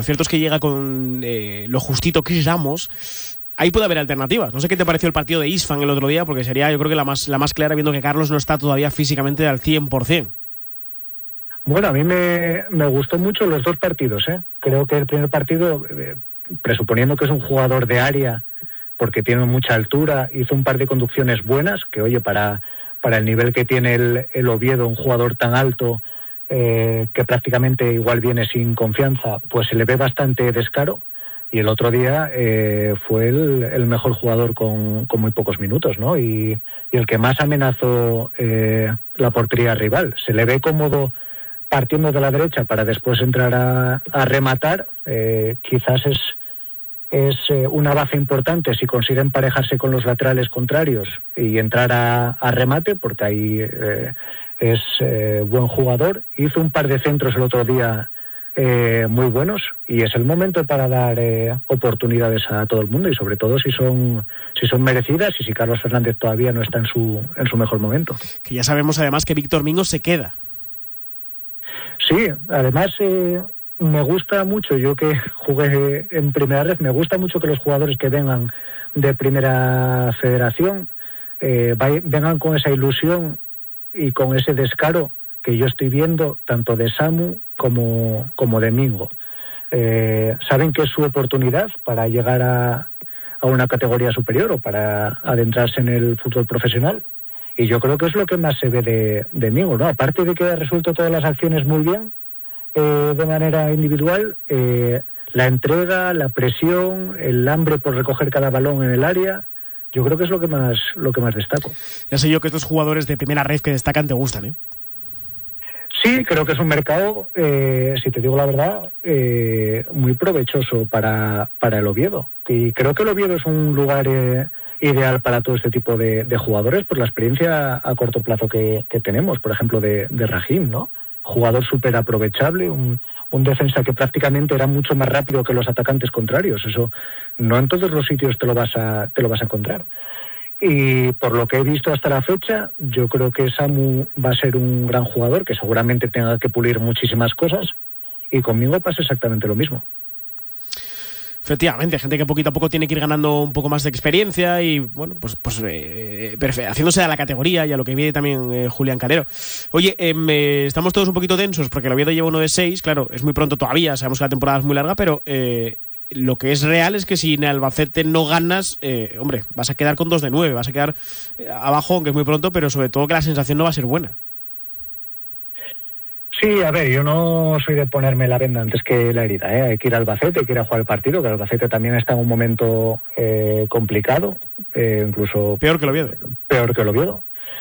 cierto es que llega con lo justito Chris Ramos. Ahí puede haber alternativas. No sé qué te pareció el partido de Isfan el otro día, porque sería yo creo que la más clara, viendo que Carlos no está todavía físicamente al 100%. Bueno, a mí me gustó mucho los dos partidos, ¿eh? Creo que el primer partido, presuponiendo que es un jugador de área, porque tiene mucha altura, hizo un par de conducciones buenas, que oye, para el nivel que tiene el Oviedo, un jugador tan alto, que prácticamente igual viene sin confianza, pues se le ve bastante descaro. Y el otro día fue el mejor jugador con muy pocos minutos, ¿no? Y el que más amenazó la portería rival. Se le ve cómodo partiendo de la derecha para después entrar a rematar. Quizás es una baza importante si consigue emparejarse con los laterales contrarios y entrar a remate, porque ahí es buen jugador. Hizo un par de centros el otro día muy buenos, y es el momento para dar oportunidades a todo el mundo, y sobre todo si son merecidas, y si Carlos Fernández todavía no está en su mejor momento. Que ya sabemos además que Víctor Mingo se queda. Sí, además me gusta mucho, yo que jugué en Primera Red, me gusta mucho que los jugadores que vengan de Primera Federación vengan con esa ilusión y con ese descaro que yo estoy viendo tanto de Samu como de Mingo. Saben que es su oportunidad para llegar a una categoría superior o para adentrarse en el fútbol profesional, y yo creo que es lo que más se ve de Mingo, ¿no? Aparte de que ha resuelto todas las acciones muy bien de manera individual, la entrega, la presión, el hambre por recoger cada balón en el área, yo creo que es lo que más destaco. Ya sé yo que estos jugadores de Primera Red que destacan te gustan, ¿eh? Sí, creo que es un mercado, si te digo la verdad, muy provechoso para el Oviedo. Y creo que el Oviedo es un lugar ideal para todo este tipo de jugadores, por la experiencia a corto plazo que tenemos, por ejemplo, de Rahim, ¿no? Jugador súper aprovechable, un defensa que prácticamente era mucho más rápido que los atacantes contrarios. Eso no en todos los sitios te lo vas a encontrar. Y por lo que he visto hasta la fecha, yo creo que Samu va a ser un gran jugador, que seguramente tenga que pulir muchísimas cosas, y conmigo pasa exactamente lo mismo. Efectivamente, gente que poquito a poco tiene que ir ganando un poco más de experiencia y, bueno, pues haciéndose a la categoría y a lo que viene también Julián Calero. Oye, estamos todos un poquito tensos porque el Oviedo lleva 1 de 6, claro, es muy pronto todavía, sabemos que la temporada es muy larga, pero lo que es real es que si en Albacete no ganas, hombre, vas a quedar con 2 de 9, vas a quedar abajo, aunque es muy pronto, pero sobre todo que la sensación no va a ser buena. Sí, a ver, yo no soy de ponerme la venda antes que la herida, ¿eh? Hay que ir a Albacete, hay que ir a jugar el partido, que Albacete también está en un momento complicado, incluso peor que el Oviedo. Peor que el Oviedo.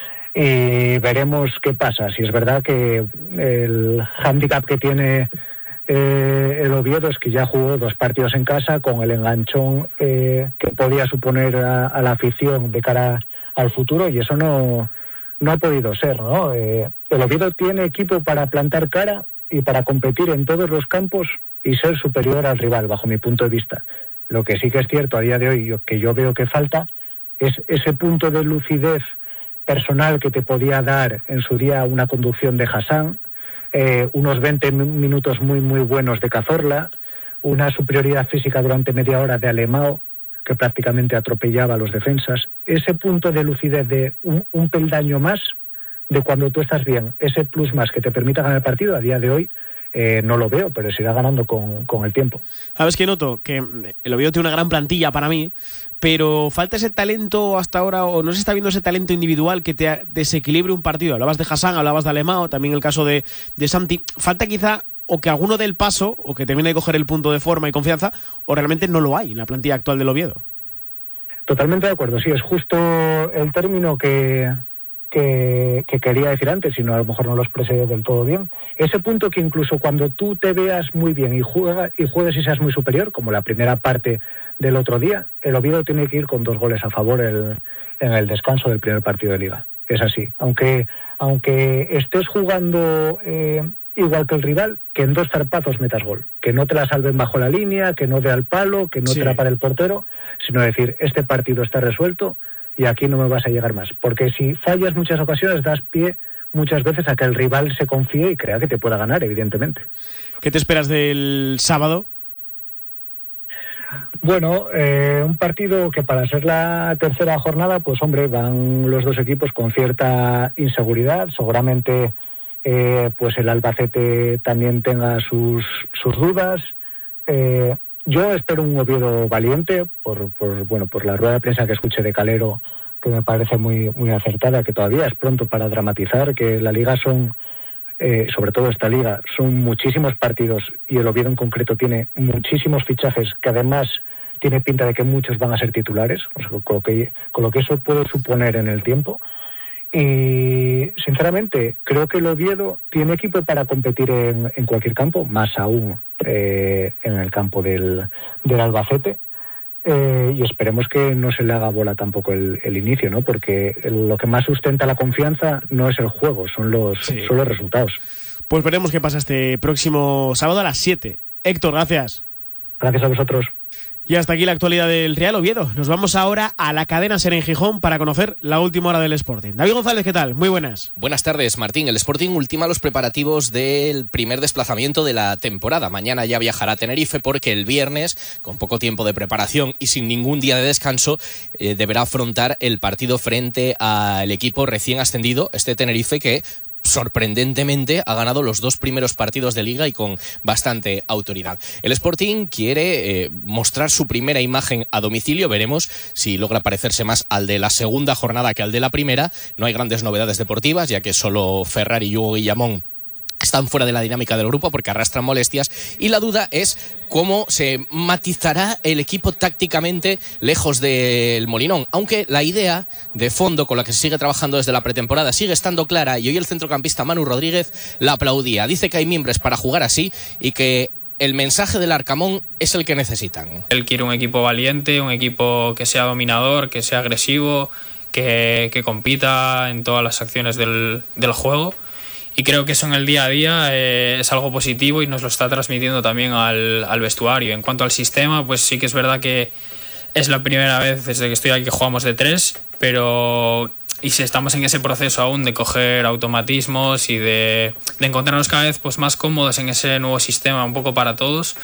Y veremos qué pasa. Si es verdad que el hándicap que tiene el Oviedo es que ya jugó 2 partidos en casa, con el enganchón que podía suponer a la afición de cara al futuro, y eso no ha podido ser, ¿no? El Oviedo tiene equipo para plantar cara y para competir en todos los campos y ser superior al rival, bajo mi punto de vista. Lo que sí que es cierto a día de hoy, que yo veo que falta, es ese punto de lucidez personal que te podía dar en su día una conducción de Hassan, unos 20 minutos muy, muy buenos de Cazorla, una superioridad física durante media hora de Alemão, que prácticamente atropellaba a los defensas. Ese punto de lucidez de un peldaño más de cuando tú estás bien, ese plus más que te permita ganar el partido, a día de hoy no lo veo, pero se irá ganando con el tiempo. ¿Sabes qué noto? Que el Oviedo tiene una gran plantilla para mí, pero falta ese talento hasta ahora, o no se está viendo ese talento individual que te desequilibre un partido. Hablabas de Hassan, hablabas de Alemão, también el caso de Santi. Falta quizá o que alguno dé el paso, o que termine de coger el punto de forma y confianza, o realmente no lo hay en la plantilla actual del Oviedo. Totalmente de acuerdo, sí, es justo el término que quería decir antes, y no, a lo mejor no lo expresé del todo bien. Ese punto que incluso cuando tú te veas muy bien y juegues y seas muy superior, como la primera parte del otro día, el Oviedo tiene que ir con 2 goles a favor en el descanso del primer partido de Liga. Es así. Aunque estés jugando igual que el rival, que en 2 zarpazos metas gol. Que no te la salven bajo la línea, que no dé al palo, que no te la pare el portero, sino decir, este partido está resuelto y aquí no me vas a llegar más. Porque si fallas muchas ocasiones, das pie muchas veces a que el rival se confíe y crea que te pueda ganar, evidentemente. ¿Qué te esperas del sábado? Bueno, un partido que para ser la tercera jornada, pues hombre, van los dos equipos con cierta inseguridad. Seguramente pues el Albacete también tenga sus dudas. Yo espero un Oviedo valiente por la rueda de prensa que escuché de Calero, que me parece muy acertada, que todavía es pronto para dramatizar, que la liga son, sobre todo esta liga, son muchísimos partidos y el Oviedo en concreto tiene muchísimos fichajes que además tiene pinta de que muchos van a ser titulares, o sea, con lo que eso puede suponer en el tiempo. Y sinceramente creo que el Oviedo tiene equipo para competir en cualquier campo, más aún en el campo del Albacete. Y esperemos que no se le haga bola tampoco el inicio, ¿no? Porque lo que más sustenta la confianza no es el juego, son los resultados. Pues veremos qué pasa este próximo sábado a las 7. Héctor, gracias. Gracias a vosotros. Y hasta aquí la actualidad del Real Oviedo. Nos vamos ahora a la cadena SER en Gijón para conocer la última hora del Sporting. David González, ¿qué tal? Muy buenas. Buenas tardes, Martín. El Sporting ultima los preparativos del primer desplazamiento de la temporada. Mañana ya viajará a Tenerife porque el viernes, con poco tiempo de preparación y sin ningún día de descanso, deberá afrontar el partido frente al equipo recién ascendido, este Tenerife, que sorprendentemente ha ganado los 2 primeros partidos de Liga y con bastante autoridad. El Sporting quiere mostrar su primera imagen a domicilio. Veremos si logra parecerse más al de la segunda jornada que al de la primera. No hay grandes novedades deportivas, ya que solo Ferrari y Hugo Guillamón están fuera de la dinámica del grupo porque arrastran molestias, y la duda es cómo se matizará el equipo tácticamente lejos del Molinón, aunque la idea de fondo con la que se sigue trabajando desde la pretemporada sigue estando clara, y hoy el centrocampista Manu Rodríguez la aplaudía. Dice que hay mimbres para jugar así y que el mensaje del Arcamón es el que necesitan. Él quiere un equipo valiente, un equipo que sea dominador, que sea agresivo, que compita en todas las acciones del juego. Y creo que eso en el día a día es algo positivo y nos lo está transmitiendo también al vestuario. En cuanto al sistema, pues sí que es verdad que es la primera vez desde que estoy aquí que jugamos de 3, pero y si estamos en ese proceso aún de coger automatismos y de encontrarnos cada vez pues más cómodos en ese nuevo sistema, un poco para todos.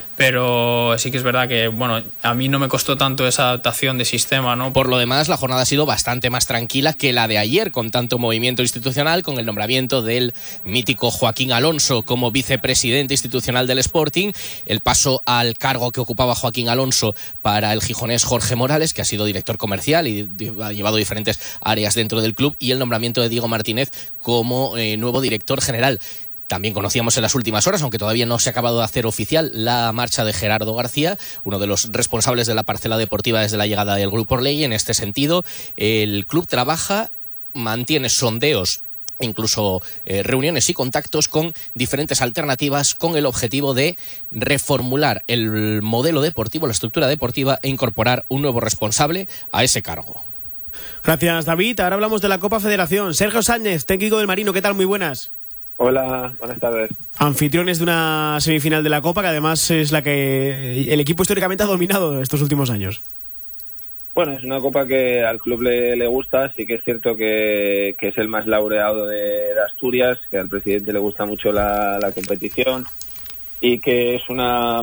Pero sí que es verdad que, bueno, a mí no me costó tanto esa adaptación de sistema, ¿no? Por lo demás, la jornada ha sido bastante más tranquila que la de ayer, con tanto movimiento institucional, con el nombramiento del mítico Joaquín Alonso como vicepresidente institucional del Sporting, el paso al cargo que ocupaba Joaquín Alonso para el gijonés Jorge Morales, que ha sido director comercial y ha llevado diferentes áreas dentro del club, y el nombramiento de Diego Martínez como nuevo director general. También conocíamos en las últimas horas, aunque todavía no se ha acabado de hacer oficial, la marcha de Gerardo García, uno de los responsables de la parcela deportiva desde la llegada del Grupo Orlegui. En este sentido, el club trabaja, mantiene sondeos, incluso reuniones y contactos con diferentes alternativas con el objetivo de reformular el modelo deportivo, la estructura deportiva, e incorporar un nuevo responsable a ese cargo. Gracias, David. Ahora hablamos de la Copa Federación. Sergio Sánchez, técnico del Marino, ¿qué tal? Muy buenas. Hola, buenas tardes. Anfitriones de una semifinal de la Copa, que además es la que el equipo históricamente ha dominado estos últimos años. Bueno, es una copa que al club le gusta. Sí que es cierto que es el más laureado de Asturias, que al presidente le gusta mucho la competición, y que es una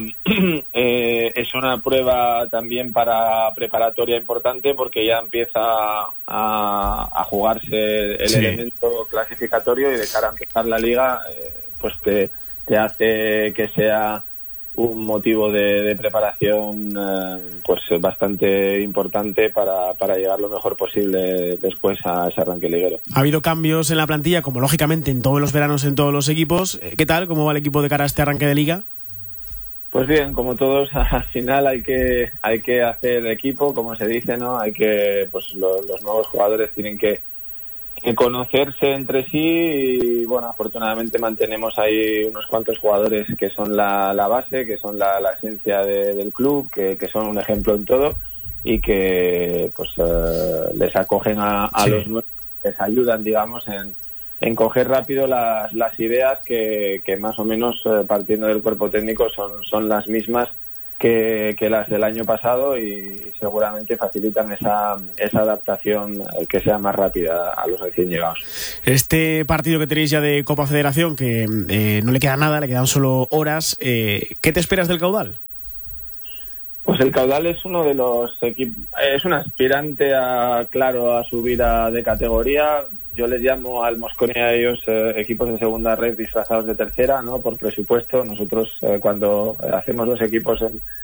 prueba también para preparatoria importante, porque ya empieza a jugarse el elemento clasificatorio, y de cara a empezar la liga pues te hace que sea un motivo de preparación pues bastante importante para llegar lo mejor posible después a ese arranque liguero. Ha habido cambios en la plantilla, como lógicamente en todos los veranos en todos los equipos. ¿Qué tal? ¿Cómo va el equipo de cara a este arranque de liga? Pues bien, como todos, al final hay que hacer equipo, como se dice, ¿no? Hay que, pues los nuevos jugadores tienen que conocerse entre sí, y bueno, afortunadamente mantenemos ahí unos cuantos jugadores que son la base, que son la esencia del club, que son un ejemplo en todo, y que pues les acogen a los nuevos, les ayudan, digamos, en coger rápido las ideas que más o menos, partiendo del cuerpo técnico, son las mismas que las del año pasado, y seguramente facilitan esa adaptación que sea más rápida a los recién llegados. Este partido que tenéis ya de Copa Federación, que no le queda nada, le quedan solo horas, ¿qué te esperas del caudal? Pues Pues el Caudal es uno de los equipos, es un aspirante a subir de categoría. Yo les llamo al Mosconia a ellos equipos de segunda red disfrazados de tercera, ¿no? Por presupuesto. Nosotros cuando hacemos los equipos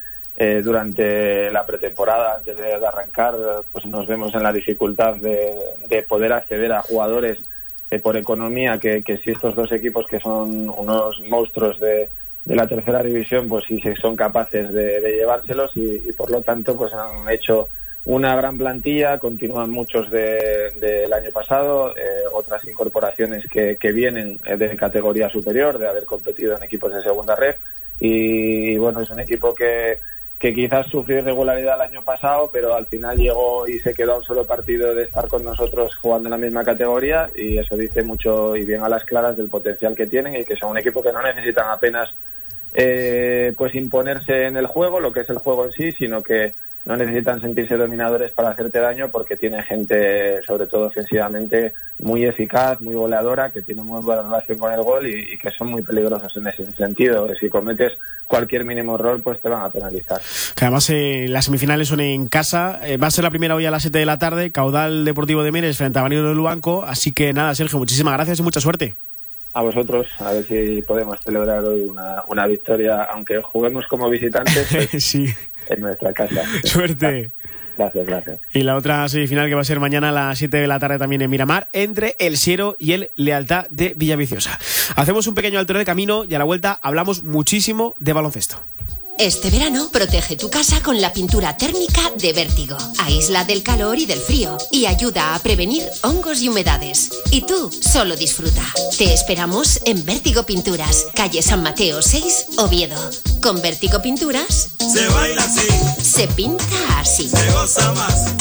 durante la pretemporada, antes de arrancar, pues nos vemos en la dificultad de poder acceder a jugadores por economía, que si estos dos equipos que son unos monstruos de la tercera división, pues sí son capaces de llevárselos y por lo tanto pues han hecho una gran plantilla, continúan muchos del año pasado, otras incorporaciones que vienen de categoría superior, de haber competido en equipos de segunda red y bueno, es un equipo que quizás sufrió irregularidad el año pasado, pero al final llegó y se quedó a un solo partido de estar con nosotros jugando en la misma categoría y eso dice mucho y bien a las claras del potencial que tienen y que son un equipo que no necesitan apenas pues imponerse en el juego, lo que es el juego en sí, sino que no necesitan sentirse dominadores para hacerte daño porque tiene gente, sobre todo ofensivamente, muy eficaz, muy goleadora, que tiene muy buena relación con el gol y que son muy peligrosos en ese sentido. Si cometes cualquier mínimo error, pues te van a penalizar. Que además las semifinales son en casa, va a ser la primera hoy a las 7 de la tarde, Caudal Deportivo de Mieres frente a Banero del Luanco, así que nada, Sergio, muchísimas gracias y mucha suerte. A vosotros, a ver si podemos celebrar hoy una victoria, aunque juguemos como visitantes, pues, sí, en nuestra casa. Suerte. Gracias. Y la otra semifinal que va a ser mañana a las 7 de la tarde también en Miramar, entre el Siero y el Lealtad de Villaviciosa. Hacemos un pequeño alto de camino y a la vuelta hablamos muchísimo de baloncesto. Este verano protege tu casa con la pintura térmica de Vértigo. Aísla del calor y del frío y ayuda a prevenir hongos y humedades. Y tú solo disfruta. Te esperamos en Vértigo Pinturas, calle San Mateo 6, Oviedo. Con Vértigo Pinturas se baila así, se pinta así, se goza más.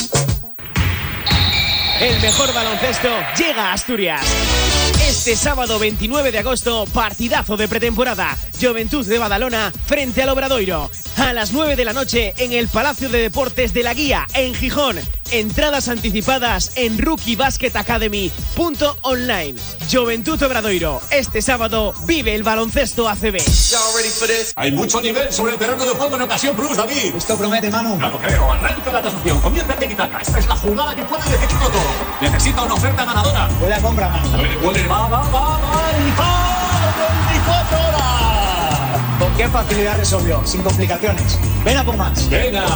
El mejor baloncesto llega a Asturias. Este sábado 29 de agosto, partidazo de pretemporada. Juventud de Badalona frente al Obradoiro. A las 9 de la noche en el Palacio de Deportes de la Guía, en Gijón. Entradas anticipadas en RookieBasketAcademy.online. Juventud Obradoiro. Este sábado vive el baloncesto ACB. Hay mucho nivel sobre el terreno de juego en ocasión Plus, David. Esto promete, Manu. Claro, creo. Arranca la tasación. Comienza a quitarla. Esta es la jugada que puede decidirlo todo. Necesita una oferta ganadora. Buena compra, Manu. Va. 24 horas. ¿Con qué facilidad resolvió? Sin complicaciones. Ven a por más. Venga.